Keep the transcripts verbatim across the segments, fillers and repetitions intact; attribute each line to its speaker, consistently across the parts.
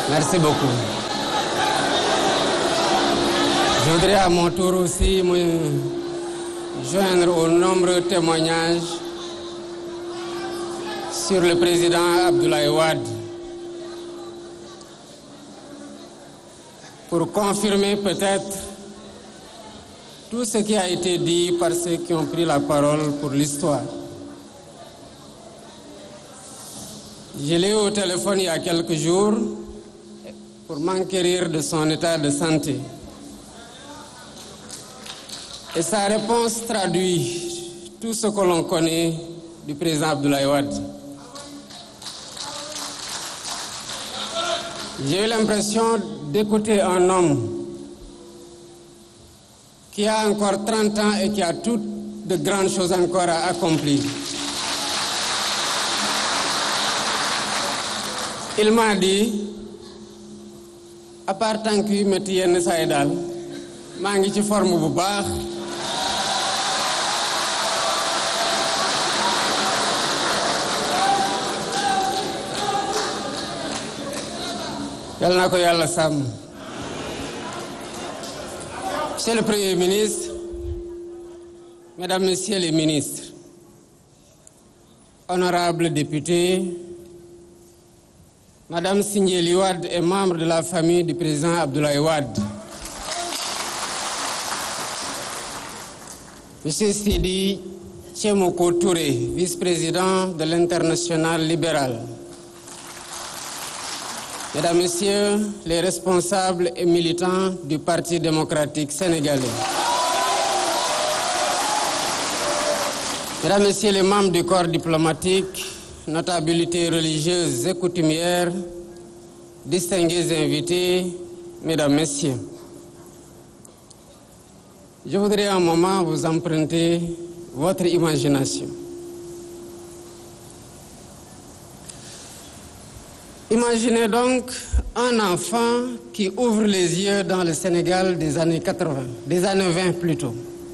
Speaker 1: Merci beaucoup. Je voudrais à mon tour aussi me joindre aux nombreux témoignages sur le président Abdoulaye Wade pour confirmer peut-être tout ce qui a été dit par ceux qui ont pris la parole pour l'histoire. Je l'ai eu au téléphone il y a quelques jours pour m'enquérir de son état de santé. Et sa réponse traduit tout ce que l'on connaît du président Abdoulaye Wade. J'ai eu l'impression d'écouter un homme qui a encore trente ans et qui a toutes de grandes choses encore à accomplir. Il m'a dit, à part tant que metti yenn saa yi daal maa ngi ci forme bu baax. Yal na ko Yàlla sàmm. Monsieur le Premier ministre, Mesdames, Messieurs les ministres, honorables députés, Madame Sindiély Wade est membre de la famille du président Abdoulaye Wade. Monsieur Sidi Tchemoko Touré, vice-président de l'Internationale libérale. Mesdames, Messieurs les responsables et militants du Parti démocratique sénégalais. Mesdames, Messieurs les membres du corps diplomatique, notabilités religieuses et coutumières, distingués invités, Mesdames, Messieurs. Je voudrais un moment vous emprunter votre imagination. Imaginez donc un enfant qui ouvre les yeux dans le Sénégal des années quatre-vingt, des années vingt plutôt,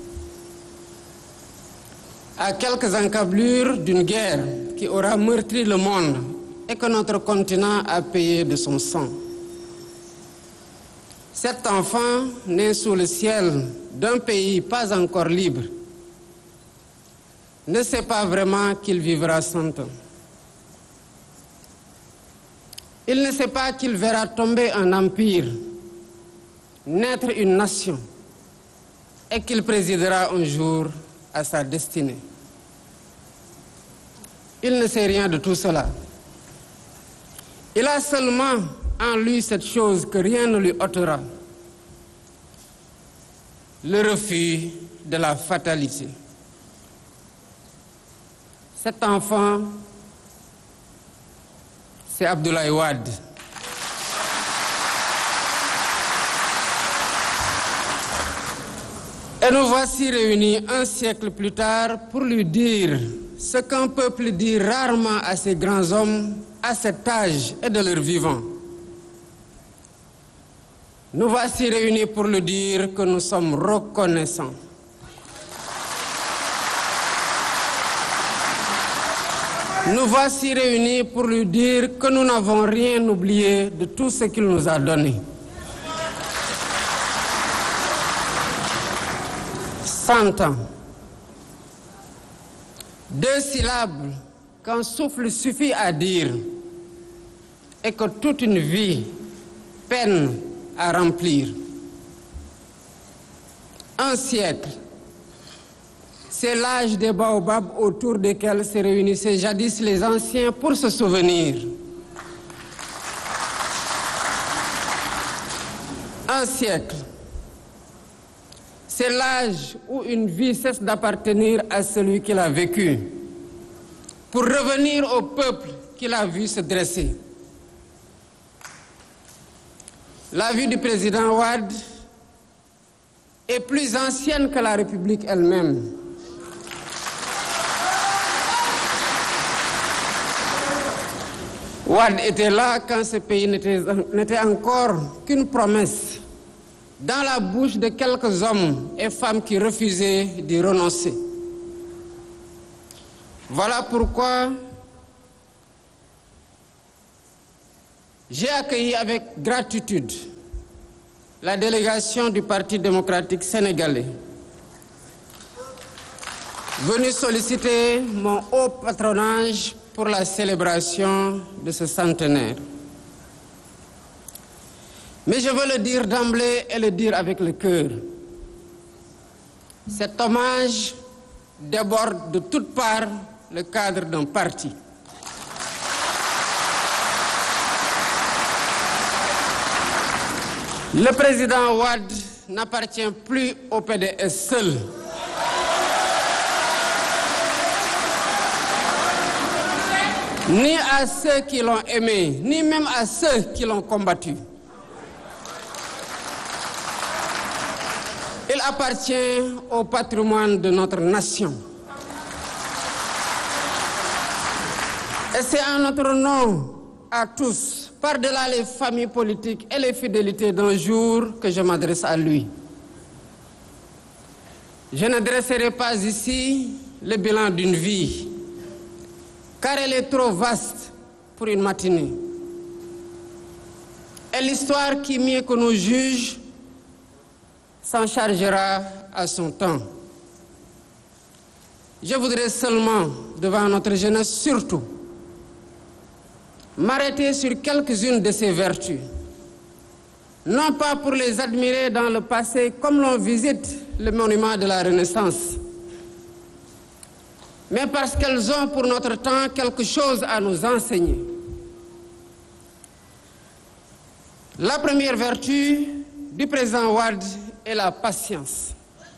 Speaker 1: à quelques encablures d'une guerre qui aura meurtri le monde et que notre continent a payé de son sang. Cet enfant, né sous le ciel d'un pays pas encore libre, ne sait pas vraiment qu'il vivra cent ans. Il ne sait pas qu'il verra tomber un empire, naître une nation, et qu'il présidera un jour à sa destinée. Il ne sait rien de tout cela. Il a seulement en lui cette chose que rien ne lui ôtera: le refus de la fatalité. Cet enfant, c'est Abdoulaye Wade. Et nous voici réunis un siècle plus tard pour lui dire ce qu'un peuple dit rarement à ces grands hommes à cet âge et de leur vivant. Nous voici réunis pour lui dire que nous sommes reconnaissants. Nous voici réunis pour lui dire que nous n'avons rien oublié de tout ce qu'il nous a donné. Cent ans. Deux syllabes qu'un souffle suffit à dire et que toute une vie peine à remplir. Un siècle. C'est l'âge des baobabs autour desquels se réunissaient jadis les anciens pour se souvenir. Un siècle. C'est l'âge où une vie cesse d'appartenir à celui qui l'a vécu, pour revenir au peuple qui l'a vu se dresser. La vie du président Wade est plus ancienne que la République elle-même. Wade était là quand ce pays n'était, n'était encore qu'une promesse dans la bouche de quelques hommes et femmes qui refusaient d'y renoncer. Voilà pourquoi J'ai accueilli avec gratitude la délégation du Parti démocratique sénégalais, venue solliciter mon haut patronage pour la célébration de ce centenaire. Mais je veux le dire d'emblée et le dire avec le cœur. Cet hommage déborde de toutes parts le cadre d'un parti. Le président Wade n'appartient plus au P D S seul. Ni à ceux qui l'ont aimé, ni même à ceux qui l'ont combattu. Il appartient au patrimoine de notre nation. Et c'est en notre nom à tous, par-delà les familles politiques et les fidélités d'un jour, que je m'adresse à lui. Je ne dresserai pas ici le bilan d'une vie, car elle est trop vaste pour une matinée. Et l'histoire qui, mieux que nous juge, s'en chargera à son temps. Je voudrais seulement, devant notre jeunesse surtout, m'arrêter sur quelques-unes de ses vertus, non pas pour les admirer dans le passé comme l'on visite le monument de la Renaissance, mais parce qu'elles ont pour notre temps quelque chose à nous enseigner. La première vertu du président Wade est la patience.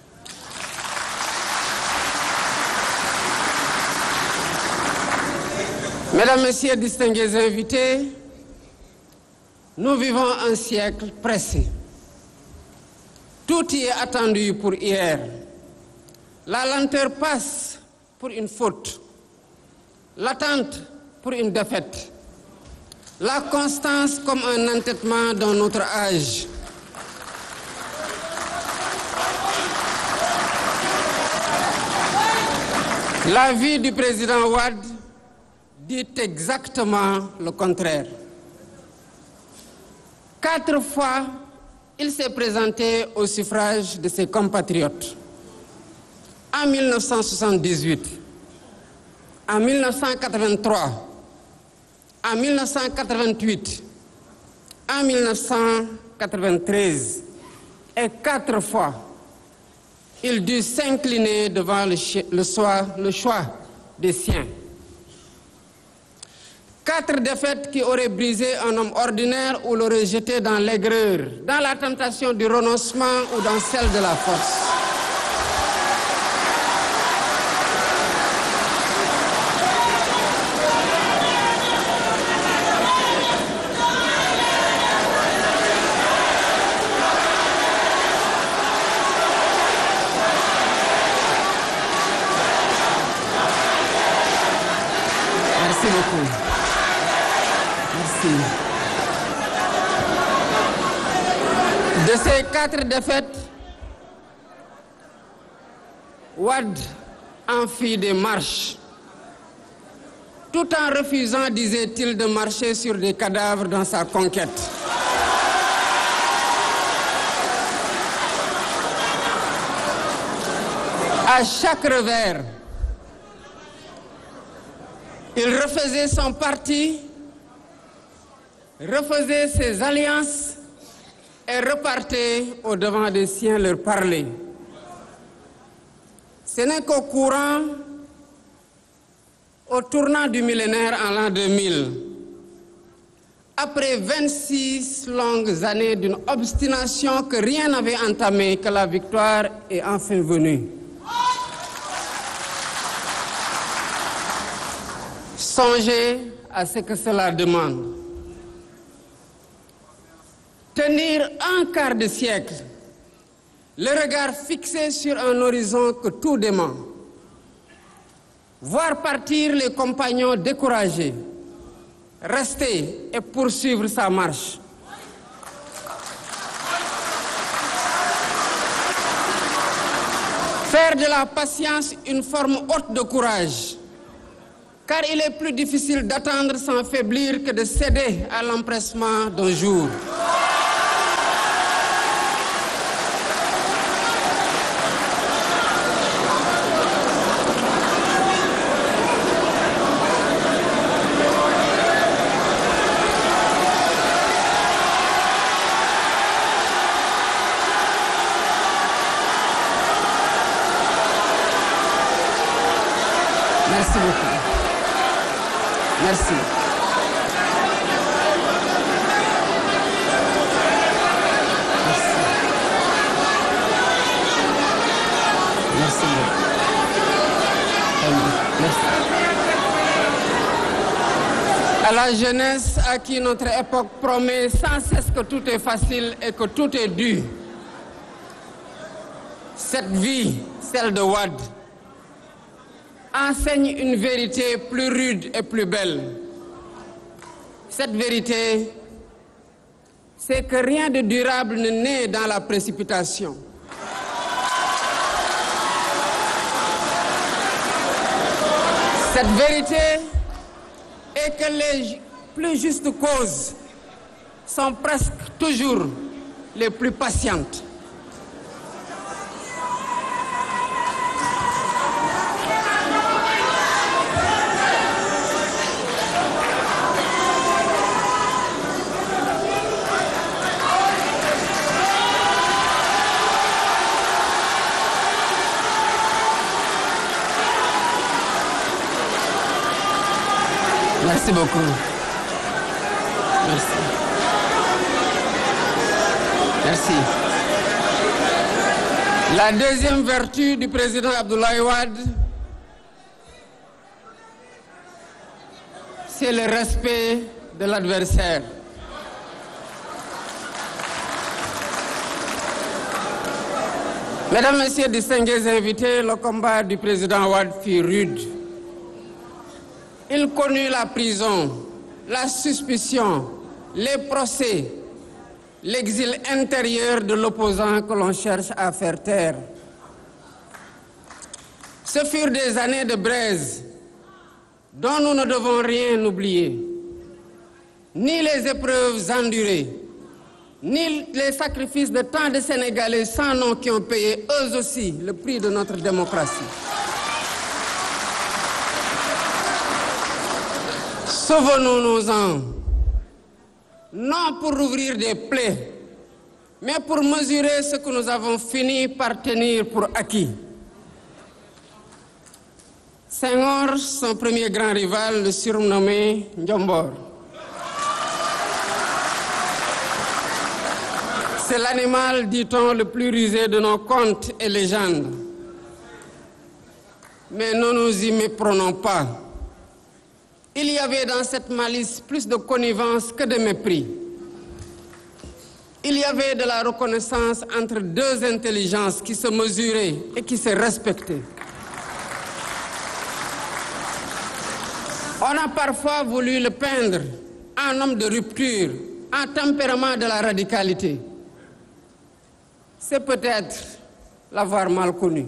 Speaker 1: Mesdames, Messieurs, distingués invités, nous vivons un siècle pressé. Tout y est attendu pour hier. La lenteur passe pour une faute, l'attente pour une défaite, la constance comme un entêtement dans notre âge. La vie du président Wade dit exactement le contraire. Quatre fois, il s'est présenté au suffrage de ses compatriotes. En mille neuf cent soixante-dix-huit, en mille neuf cent quatre-vingt-trois, en mille neuf cent quatre-vingt-huit, en mille neuf cent quatre-vingt-treize, et quatre fois, il dut s'incliner devant le, le, choix, le choix des siens. Quatre défaites qui auraient brisé un homme ordinaire ou l'auraient jeté dans l'aigreur, dans la tentation du renoncement ou dans celle de la force. Merci beaucoup. Merci. De ces quatre défaites, Wade en fit des marches, tout en refusant, disait-il, de marcher sur des cadavres dans sa conquête. À chaque revers, il refaisait son parti, refaisait ses alliances et repartait au-devant des siens leur parler. Ce n'est qu'au courant, au tournant du millénaire en l'an deux mille, après vingt-six longues années d'une obstination que rien n'avait entamée, que la victoire est enfin venue. Songez à ce que cela demande. Tenir un quart de siècle, le regard fixé sur un horizon que tout dément. Voir partir les compagnons découragés, rester et poursuivre sa marche. Faire de la patience une forme haute de courage. Car il est plus difficile d'attendre sans faiblir que de céder à l'empressement d'un jour. Merci beaucoup. Merci. Merci. Merci beaucoup. Merci. À la jeunesse à qui notre époque promet sans cesse que tout est facile et que tout est dû, cette vie, celle de Wade, enseigne une vérité plus rude et plus belle. Cette vérité, c'est que rien de durable ne naît dans la précipitation. Cette vérité est que les plus justes causes sont presque toujours les plus patientes. Merci beaucoup. Merci. Merci. La deuxième vertu du président Abdoulaye Wade, c'est le respect de l'adversaire. Mesdames, Messieurs, distingués invités, le combat du président Wade fut rude. Il connut la prison, la suspicion, les procès, l'exil intérieur de l'opposant que l'on cherche à faire taire. Ce furent des années de braise dont nous ne devons rien oublier, ni les épreuves endurées, ni les sacrifices de tant de Sénégalais sans nom qui ont payé eux aussi le prix de notre démocratie. Souvenons-nous-en, non pour ouvrir des plaies, mais pour mesurer ce que nous avons fini par tenir pour acquis. Senghor, son premier grand rival, le surnommé Ndiombor. C'est l'animal, dit-on, le plus rusé de nos contes et légendes. Mais ne nous y méprenons pas. Il y avait dans cette malice plus de connivence que de mépris. Il y avait de la reconnaissance entre deux intelligences qui se mesuraient et qui se respectaient. On a parfois voulu le peindre en homme de rupture, en tempérament de la radicalité. C'est peut-être l'avoir mal connu.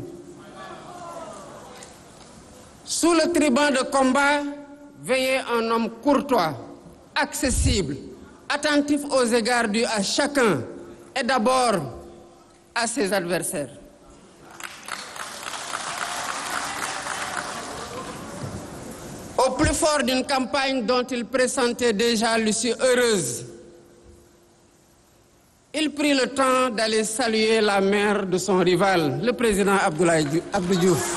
Speaker 1: Sous le tribun de combat, veillait un homme courtois, accessible, attentif aux égards dus à chacun et d'abord à ses adversaires. Au plus fort d'une campagne dont il pressentait déjà l'issue heureuse, il prit le temps d'aller saluer la mère de son rival, le président Abdoulaye Abdou Diouf.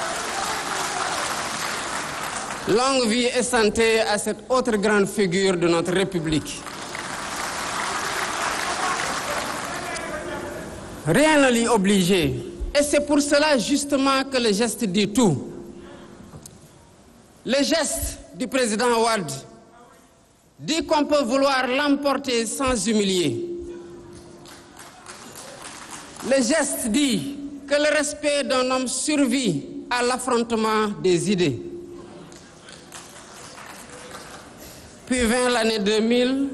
Speaker 1: Longue vie et santé à cette autre grande figure de notre République. Rien ne l'y obligeait. Et c'est pour cela justement que le geste dit tout. Le geste du président Wade dit qu'on peut vouloir l'emporter sans humilier. Le geste dit que le respect d'un homme survit à l'affrontement des idées. Puis vint l'année deux mille.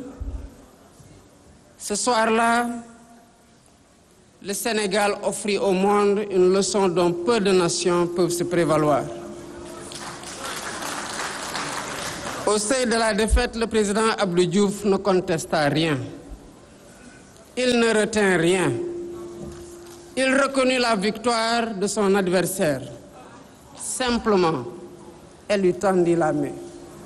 Speaker 1: Ce soir-là, le Sénégal offrit au monde une leçon dont peu de nations peuvent se prévaloir. Au seuil de la défaite, le président Abdou Diouf ne contesta rien. Il ne retint rien. Il reconnut la victoire de son adversaire. Simplement, elle lui tendit la main.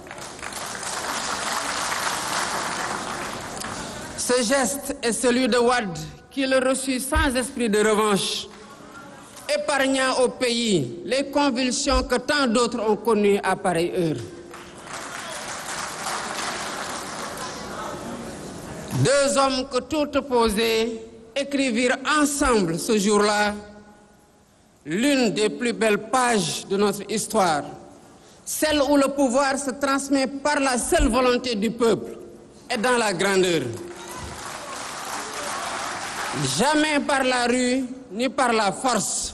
Speaker 1: Ce geste est celui de Wade, qui le reçut sans esprit de revanche, épargnant au pays les convulsions que tant d'autres ont connues à pareille heure. Deux hommes que tout opposés écrivirent ensemble ce jour-là l'une des plus belles pages de notre histoire, celle où le pouvoir se transmet par la seule volonté du peuple et dans la grandeur. Jamais par la rue ni par la force.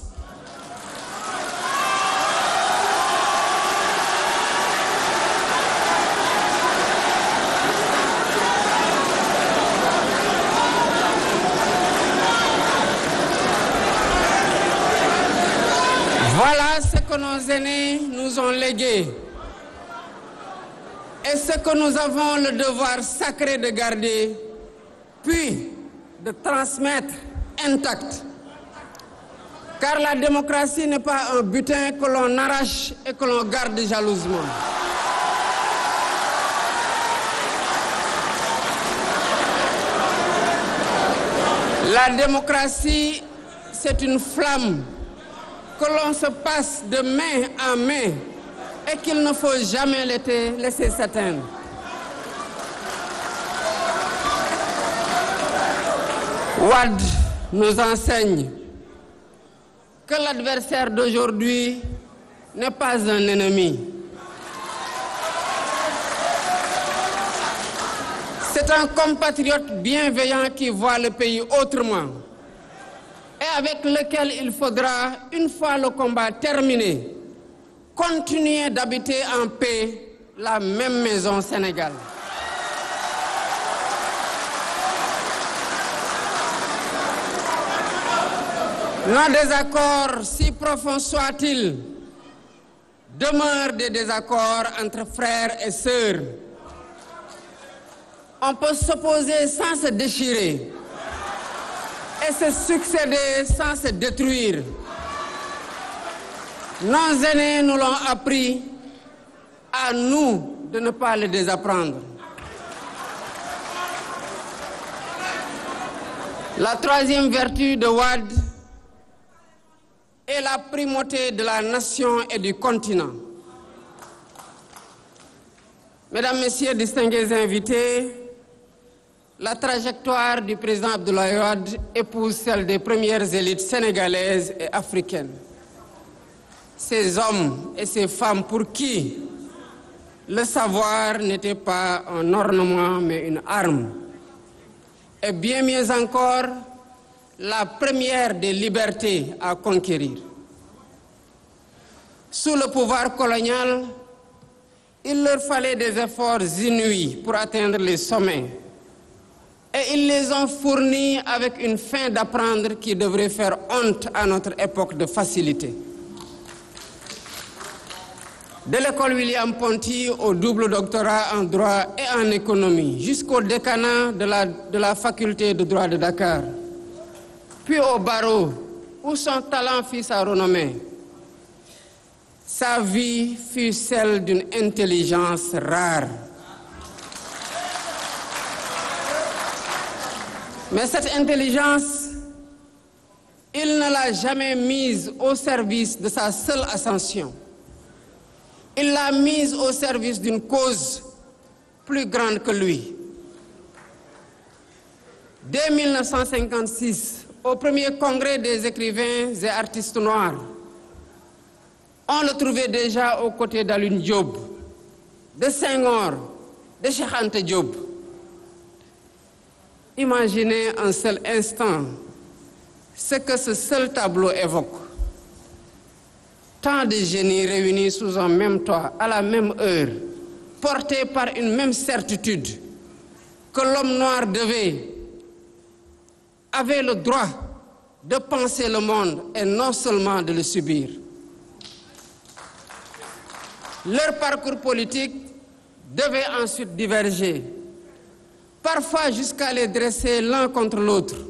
Speaker 1: Voilà ce que nos aînés nous ont légué et ce que nous avons le devoir sacré de garder, puis de transmettre intact. Car la démocratie n'est pas un butin que l'on arrache et que l'on garde jalousement. La démocratie, c'est une flamme que l'on se passe de main en main et qu'il ne faut jamais laisser s'éteindre. Wade nous enseigne que l'adversaire d'aujourd'hui n'est pas un ennemi. C'est un compatriote bienveillant qui voit le pays autrement et avec lequel il faudra, une fois le combat terminé, continuer d'habiter en paix la même maison Sénégal. Nos désaccords, si profonds soient-ils, demeurent des désaccords entre frères et sœurs. On peut s'opposer sans se déchirer et se succéder sans se détruire. Nos aînés nous l'ont appris, à nous de ne pas le désapprendre. La troisième vertu de Wade est la primauté de la nation et du continent. Mesdames, Messieurs, distingués invités, la trajectoire du président Abdoulaye Wade épouse celle des premières élites sénégalaises et africaines. Ces hommes et ces femmes pour qui le savoir n'était pas un ornement mais une arme. Et bien mieux encore, la première des libertés à conquérir. Sous le pouvoir colonial, il leur fallait des efforts inouïs pour atteindre les sommets. Et ils les ont fournis avec une faim d'apprendre qui devrait faire honte à notre époque de facilité. De l'école William Ponty au double doctorat en droit et en économie, jusqu'au décanat de la, de la faculté de droit de Dakar, puis au barreau, où son talent fit sa renommée. Sa vie fut celle d'une intelligence rare. Mais cette intelligence, il ne l'a jamais mise au service de sa seule ascension. Il l'a mise au service d'une cause plus grande que lui. Dès mille neuf cent cinquante-six, au premier congrès des écrivains et artistes noirs, on le trouvait déjà aux côtés d'Alioune Diop, de Senghor, de Cheikh Anta Diop. Imaginez un seul instant ce que ce seul tableau évoque. Tant de génies réunis sous un même toit, à la même heure, portés par une même certitude, que l'homme noir devait, avait le droit de penser le monde et non seulement de le subir. Leur parcours politique devaient ensuite diverger, parfois jusqu'à les dresser l'un contre l'autre.